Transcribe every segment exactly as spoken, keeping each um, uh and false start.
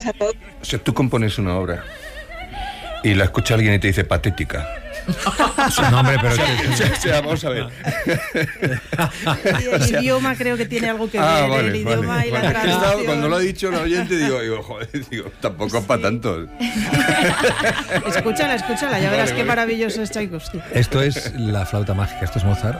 O sea, tú compones una obra y la escucha alguien y te dice patética. No, hombre, pero... O sea, o sea, o sea, vamos a ver. Y el idioma creo que tiene algo que ver, Ah, vale, el idioma vale, y la vale. traducción. Estaba, cuando lo ha dicho el oyente, digo, digo joder, digo, tampoco es para tanto. Escúchala, escúchala, ya verás Vale, qué vale. maravilloso es Tchaikovsky. Esto es la flauta mágica, esto es Mozart.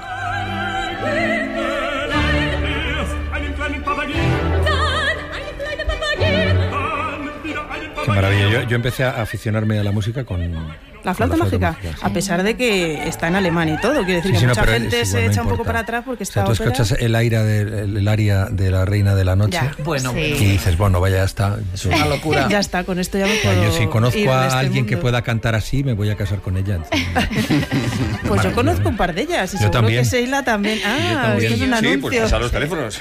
Qué maravilla. Yo, yo empecé a aficionarme a la música con... La flauta, con mágica, sí. a pesar de que está en alemán y todo, quiero decir Sí, que sí, no, mucha pero gente es se igual, no echa un poco importa. para atrás porque O está sea, tú escuchas el aria de, el, el aria de la Reina de la Noche Ya, Bueno, sí. y dices, bueno, vaya, ya está. es una locura. Ya está, con esto ya me O sea, puedo yo si conozco ir de a este alguien que mundo. pueda cantar así, me voy a casar con ella. Pues yo conozco un par de ellas y Yo seguro también. que Sheila también. Ah, también. es que es un Sí, anuncio. pues pasa los teléfonos.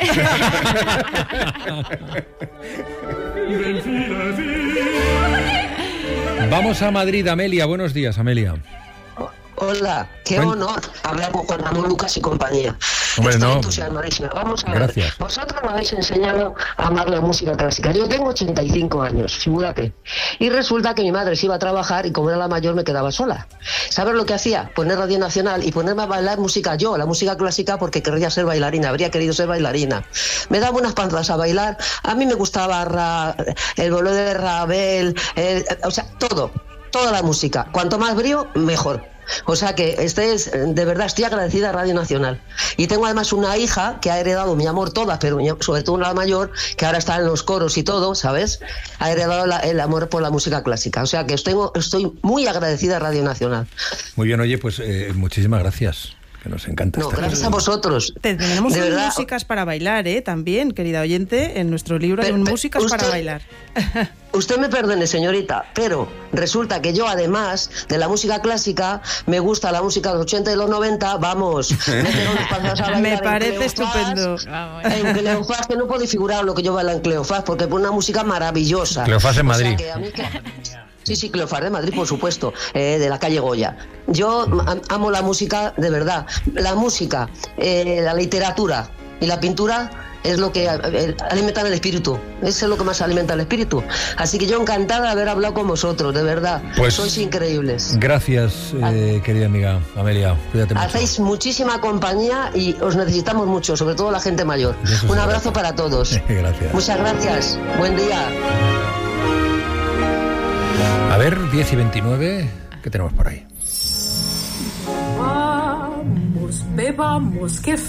Vamos a Madrid, Amelia. Buenos días, Amelia. Hola, qué Buen- honor hablar con Juan Ramón Lucas y compañía. Hombre, Estoy no. entusiasmadísima. Vamos a ver. Gracias. Vosotros me habéis enseñado a amar la música clásica. Yo tengo ochenta y cinco años, figúrate. Y resulta que mi madre se iba a trabajar y como era la mayor me quedaba sola. ¿Sabes lo que hacía? Poner Radio Nacional y ponerme a bailar música yo, la música clásica, porque querría ser bailarina, habría querido ser bailarina. Me daba unas panzas a bailar. A mí me gustaba Ra- el bolero de Ravel, el- o sea, todo, toda la música. Cuanto más brío, mejor. O sea que este es, de verdad estoy agradecida a Radio Nacional. Y tengo además una hija que ha heredado mi amor toda, pero mi- sobre todo la mayor, que ahora está en los coros y todo, ¿sabes? Ha heredado la- el amor por la música clásica. O sea que estoy, estoy muy agradecida a Radio Nacional. Muy bien, oye, pues eh, muchísimas gracias. Que nos encanta No, estar gracias aquí. a vosotros. Te- Tenemos De unas verdad. músicas para bailar, ¿eh? También, querida oyente, en nuestro libro hay Pero- un pero músicas para usted- bailar. Usted me perdone, señorita, pero resulta que yo, además de la música clásica, me gusta la música de los ochenta y los noventa, vamos, meter unos pasos a bailar Me en parece Cleofás, estupendo. En Cleofás, que no puedo figurar lo que yo bailo en Cleofás, porque es una música maravillosa. Cleofás en O sea Madrid. que a mí que- Sí, sí, Cleofás de Madrid, por supuesto, eh, de la calle Goya. Yo am- amo la música, de verdad. La música, eh, la literatura y la pintura es lo que eh, alimenta el espíritu. Eso es lo que más alimenta el espíritu. Así que yo encantada de haber hablado con vosotros, de verdad. Pues- Sois increíbles. Gracias, eh, querida amiga Amelia. Cuídate mucho. Hacéis muchísima compañía y os necesitamos mucho, sobre todo la gente mayor. De eso se Un trata. abrazo para todos. Gracias. Muchas gracias. Buen día. A ver, diez y veintinueve, ¿qué tenemos por ahí? Vamos, bebamos, que